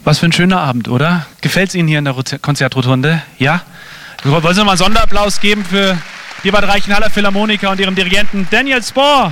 Was für ein schöner Abend, oder? Gefällt es Ihnen hier in der Konzertrotunde? Ja? Wollen Sie nochmal einen Sonderapplaus geben für die Bad Reichenhaller Philharmoniker und ihrem Dirigenten Daniel Spohr?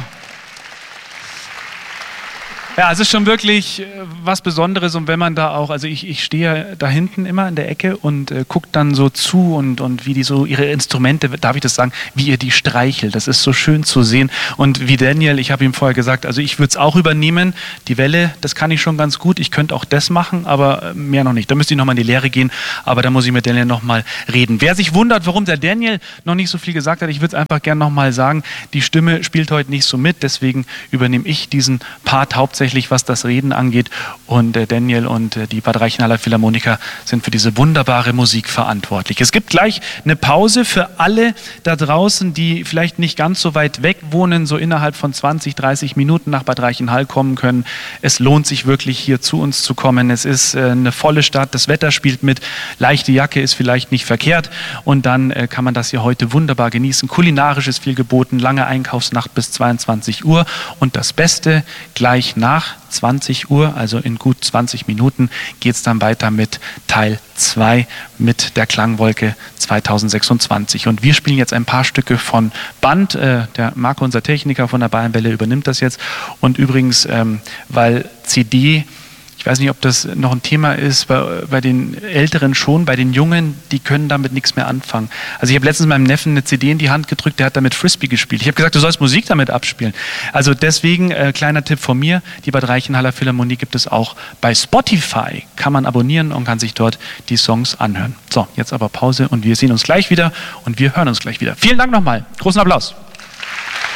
Ja, es ist schon wirklich was Besonderes und wenn man da auch, also ich stehe da hinten immer in der Ecke und gucke dann so zu und wie die so ihre Instrumente, darf ich das sagen, wie ihr die streichelt, das ist so schön zu sehen und wie Daniel, ich habe ihm vorher gesagt, also ich würde es auch übernehmen, die Welle, das kann ich schon ganz gut, ich könnte auch das machen, aber mehr noch nicht, da müsste ich nochmal in die Lehre gehen, aber da muss ich mit Daniel nochmal reden. Wer sich wundert, warum der Daniel noch nicht so viel gesagt hat, ich würde es einfach gerne nochmal sagen, die Stimme spielt heute nicht so mit, deswegen übernehme ich diesen Part hauptsächlich, was das Reden angeht und Daniel und die Bad Reichenhaller Philharmoniker sind für diese wunderbare Musik verantwortlich. Es gibt gleich eine Pause für alle da draußen, die vielleicht nicht ganz so weit weg wohnen, so innerhalb von 20, 30 Minuten nach Bad Reichenhall kommen können. Es lohnt sich wirklich hier zu uns zu kommen. Es ist eine volle Stadt, das Wetter spielt mit, leichte Jacke ist vielleicht nicht verkehrt und dann kann man das hier heute wunderbar genießen. Kulinarisch ist viel geboten, lange Einkaufsnacht bis 22 Uhr und das Beste gleich nach 20 Uhr, also in gut 20 Minuten, geht es dann weiter mit Teil 2 mit der Klangwolke 2026. Und wir spielen jetzt ein paar Stücke von Band. Der Marco, unser Techniker von der Bayernwelle, übernimmt das jetzt. Und übrigens, weil CD, ich weiß nicht, ob das noch ein Thema ist, bei den Älteren schon, bei den Jungen, die können damit nichts mehr anfangen. Also ich habe letztens meinem Neffen eine CD in die Hand gedrückt, der hat damit Frisbee gespielt. Ich habe gesagt, du sollst Musik damit abspielen. Also deswegen, kleiner Tipp von mir, die Bad Reichenhaller Philharmonie gibt es auch bei Spotify. Kann man abonnieren und kann sich dort die Songs anhören. So, jetzt aber Pause und wir sehen uns gleich wieder und wir hören uns gleich wieder. Vielen Dank nochmal. Großen Applaus.